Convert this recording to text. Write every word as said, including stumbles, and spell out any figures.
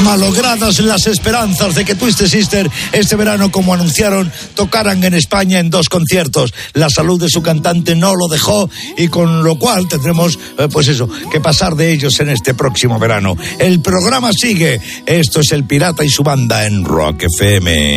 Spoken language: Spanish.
Malogradas las esperanzas de que Twisted Sister este verano, como anunciaron, tocaran en España en dos conciertos. La salud de su cantante no lo dejó y con lo cual tendremos, eh, pues eso, que pasar de ellos en este próximo verano. El programa sigue. Esto es El Pirata y su banda en Rock F M.